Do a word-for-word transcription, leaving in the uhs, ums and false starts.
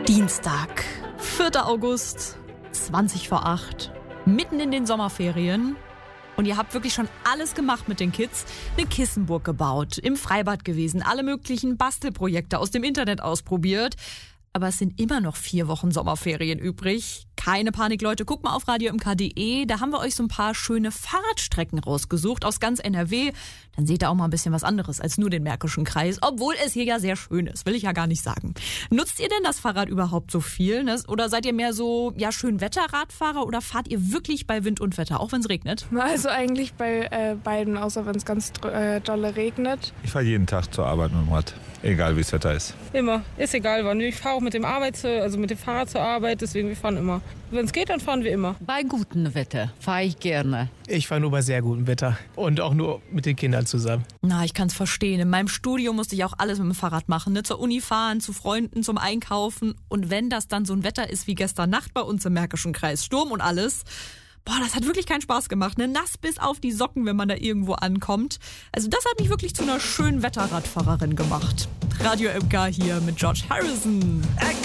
Dienstag, vierter August, zwanzig vor acht, mitten in den Sommerferien. Und ihr habt wirklich schon alles gemacht mit den Kids. Eine Kissenburg gebaut, im Freibad gewesen, alle möglichen Bastelprojekte aus dem Internet ausprobiert. Aber es sind immer noch vier Wochen Sommerferien übrig. Keine Panik, Leute. Guckt mal auf radio m k punkt d e. Da haben wir euch so ein paar schöne Fahrradstrecken rausgesucht aus ganz N R W. Dann seht ihr auch mal ein bisschen was anderes als nur den Märkischen Kreis. Obwohl es hier ja sehr schön ist, will ich ja gar nicht sagen. Nutzt ihr denn das Fahrrad überhaupt so viel? Ne? Oder seid ihr mehr so ja schön Wetterradfahrer oder fahrt ihr wirklich bei Wind und Wetter, auch wenn es regnet? Also eigentlich bei äh, beiden, außer wenn es ganz äh, dolle regnet. Ich fahre jeden Tag zur Arbeit mit dem Rad, egal wie das Wetter ist. Immer, ist egal wann. Ich fahre auch mit dem Arbeit, also mit dem Fahrrad zur Arbeit, deswegen wir fahren immer. Wenn es geht, dann fahren wir immer. Bei gutem Wetter fahre ich gerne. Ich fahre nur bei sehr gutem Wetter und auch nur mit den Kindern zusammen. Na, ich kann es verstehen. In meinem Studium musste ich auch alles mit dem Fahrrad machen. Ne? Zur Uni fahren, zu Freunden, zum Einkaufen. Und wenn das dann so ein Wetter ist wie gestern Nacht bei uns im Märkischen Kreis, Sturm und alles, boah, das hat wirklich keinen Spaß gemacht. Ne? Nass bis auf die Socken, wenn man da irgendwo ankommt. Also das hat mich wirklich zu einer schönen Wetterradfahrerin gemacht. Radio M K hier mit George Harrison.